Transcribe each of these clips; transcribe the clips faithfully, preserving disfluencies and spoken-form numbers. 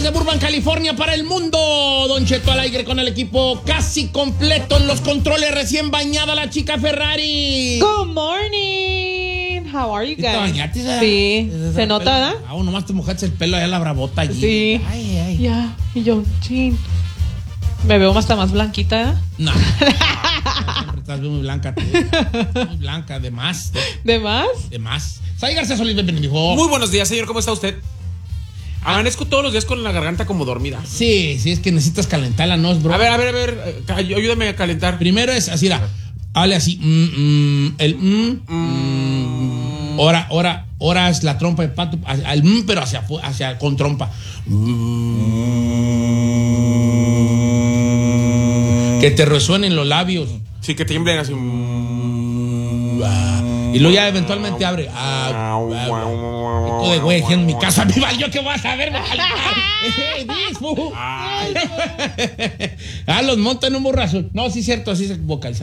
desde Burbank, California, para el mundo. Don Cheto al aire con el equipo casi completo en los controles, recién bañada la chica Ferrari. Good morning. How are you guys? ¿Te bañaste? ¿Esa? Sí. ¿Esa ¿Se nota, verdad? Ah, nomás te mojaste el pelo allá la bravota allí. Sí. Ay, ay. Ya. Y yo, chin. Me veo hasta más blanquita, ¿verdad? No. no estás muy blanca tú. Muy blanca, de más. De, ¿De más? de más. Say García Solís, bienvenido. Muy buenos días, señor. ¿Cómo está usted? Amanezco todos los días con la garganta como dormida. Sí, sí, es que necesitas calentarla, ¿no, bro? A ver, a ver, a ver. eh, Ayúdame a calentar. Primero es así, la, hable así. Mm, mm, el mm, mm. Ahora, ahora, ahora es la trompa de pato. El mm, pero hacia, hacia con trompa. Mm. Que te resuenen los labios. Sí, que tiemblen así. Y luego ya eventualmente abre. Ah, ah, tú de güey, en mi casa, mi yo que vas a ver, me Ah, los montan en un borrazo. No, sí es cierto, así se vocaliza.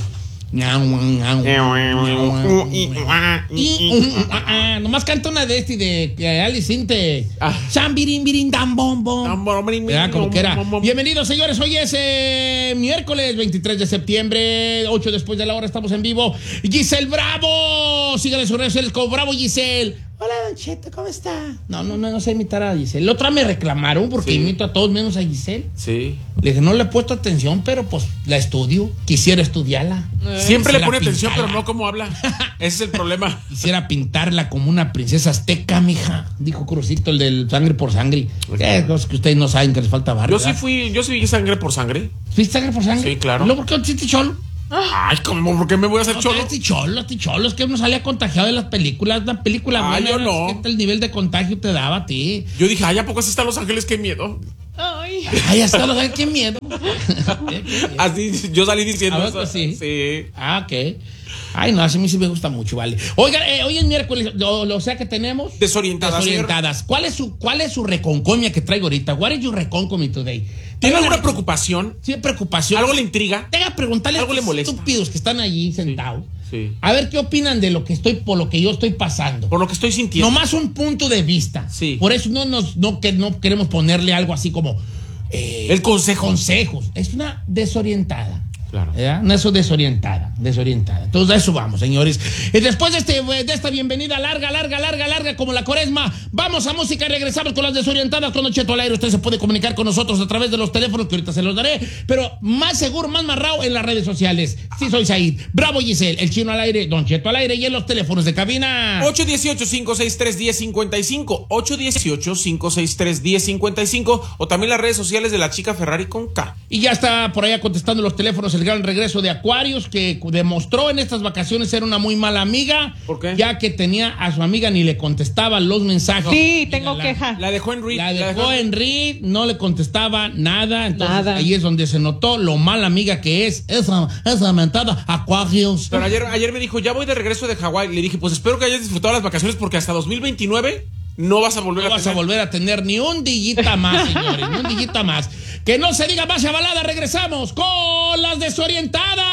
Nomás canta una de este de Alice Inte. Sam birin birin dam bom bom. Como que era. Bienvenidos, señores. Hoy es eh, miércoles veintitrés de septiembre, ocho después de la hora. Estamos en vivo. Giselle Bravo. Síganle sus redes sociales como Bravo Giselle. Hola, Don Cheto, ¿cómo está? No, no, no, no sé imitar a Giselle. La otra me reclamaron porque sí. Imito a todos menos a Giselle. Sí. Le dije, no le he puesto atención, pero pues la estudio. Quisiera estudiarla. Siempre Quisiera le pone atención, pintarla. pero no cómo habla. Ese es el problema. Quisiera pintarla como una princesa azteca, mija. Dijo Crucito, el del sangre por sangre. ¿Qué cosas que ustedes no saben que les falta barrio? Yo sí fui, yo sí vi sangre por sangre. ¿Fuiste sangre por sangre? Sí, claro. ¿No? ¿Por qué no hiciste cholo? Ay, ¿cómo? ¿Por qué me voy a hacer No, cholo? este cholo, este cholo, es que uno salía contagiado de las películas. Una película Ah, buena. yo era, no. es que el nivel de contagio te daba a ti. Yo dije, ay, ¿a poco así están Los Ángeles? ¡Qué miedo! Ay. Ay, hasta lo qué miedo. Así yo salí diciendo A ver, eso. pues sí. Sí. Ah, ok. Ay, no, a mí sí me gusta mucho, vale. Oiga, eh, hoy es miércoles, o, o sea que tenemos... Desorientadas. Desorientadas. ¿Cuál es su, cuál es su reconcomia que traigo ahorita? What is your reconcomia today? ¿Tiene alguna preocupación? Sí, preocupación. ¿Algo le intriga? Tenga que preguntarle ¿Algo a le estos molesta? estúpidos que están allí sentados. Sí. A ver qué opinan de lo que estoy, por lo que yo estoy pasando. Por lo que estoy sintiendo. Nomás un punto de vista. Sí. Por eso no, nos, no, que no queremos ponerle algo así como... Eh, El consejo. Consejos. Es una desorientada. Claro. ¿Verdad? No, eso desorientada, desorientada. Entonces a eso vamos, señores. Y después de, este, de esta bienvenida larga, larga, larga, larga, como la cuaresma, vamos a música y regresamos con las desorientadas con Don Cheto al aire. Usted se puede comunicar con nosotros a través de los teléfonos que ahorita se los daré, pero más seguro, más marrado en las redes sociales. Sí, soy Said. Bravo Giselle, el chino al aire, Don Cheto al aire y en los teléfonos de cabina. ocho uno ocho, cinco seis tres, uno cero cinco cinco, ocho uno ocho, cinco seis tres, uno cero cinco cinco o también las redes sociales de la chica Ferrari con K. Y ya está por allá contestando los teléfonos el gran regreso de Aquarius, que demostró en estas vacaciones ser una muy mala amiga. ¿Por qué? Ya que tenía a su amiga ni le contestaba los mensajes. Sí, tengo la, queja. La dejó en read. La dejó en read, no le contestaba nada. Entonces Nada. ahí es donde se notó lo mala amiga que es esa, esa mentada Aquarius. Pero ayer, ayer me dijo, ya voy de regreso de Hawái. Le dije, pues espero que hayas disfrutado las vacaciones porque hasta dos mil veintinueve no vas a volver No a vas tener. a volver a tener ni un dillita más, señores, ni un dillita más. Que no se diga más balada, regresamos con las desorientadas.